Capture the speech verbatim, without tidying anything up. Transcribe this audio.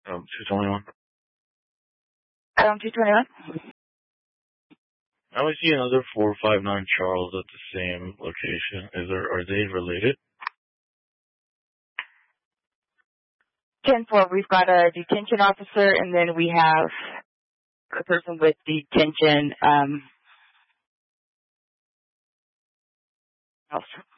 Um, two twenty-one. Um, two twenty-one. I always see another four five nine Charles at the same location. Is there, are they related? ten four, we've got a detention officer, and then we have a person with detention, um, else.